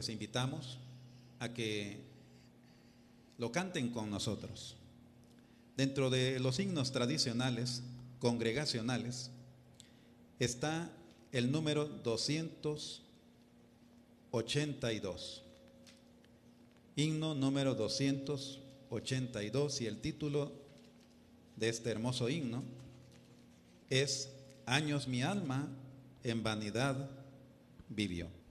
les invitamos a que lo canten con nosotros. Dentro de los himnos tradicionales, congregacionales, está el número 282. Himno número 282, y el título de este hermoso himno es: Años mi alma en vanidad vivió.